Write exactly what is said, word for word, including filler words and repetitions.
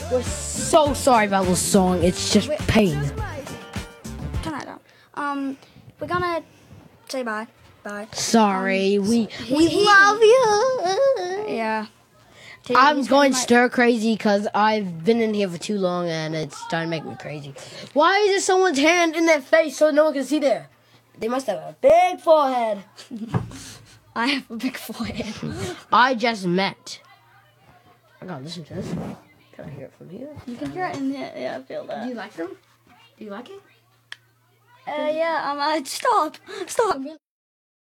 We're so sorry about this song. It's just Wait, pain. Turn that down. Um, we're gonna say bye. Bye. Sorry, Um, we he- we he- love you. Yeah. I'm He's going my- stir crazy because I've been in here for too long and it's starting to make me crazy. Why is there someone's hand in their face so no one can see there? They must have a big forehead. I have a big forehead. I just met. I gotta listen to this. Can I hear it from here? You can hear it in here. Yeah, I feel that. Do you like them? Do you like it? Uh, yeah. Um. Uh, stop. Stop.